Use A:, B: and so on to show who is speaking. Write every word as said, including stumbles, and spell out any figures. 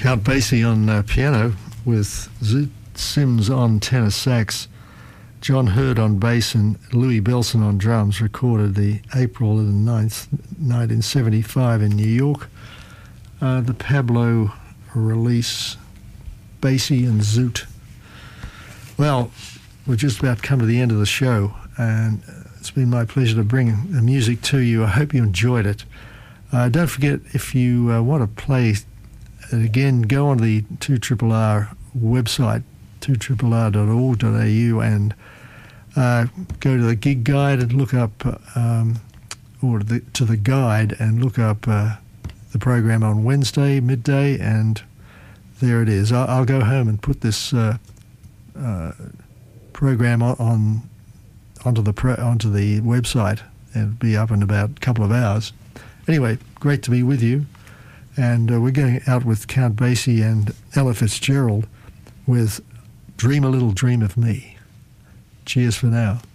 A: Count Basie on uh, piano with Zoot Sims on tenor sax, John Hurd on bass and Louis Belson on drums, recorded the April the ninth, nineteen seventy-five in New York. Uh, the Pablo release, Basie and Zoot. Well, we've just about come to the end of the show, and it's been my pleasure to bring the music to you. I hope you enjoyed it. Uh, don't forget, if you uh, want to play it again, go on the two R R R website, two R R R dot org dot A U, and uh, go to the gig guide and look up, um, or the, to the guide and look up uh, the program on Wednesday, midday, and there it is. I'll, I'll go home and put this uh, uh, program on, on onto the pro, onto the website, and it'll be up in about a couple of hours. Anyway, great to be with you, and uh, we're going out with Count Basie and Ella Fitzgerald with Dream a Little Dream of Me. Cheers for now.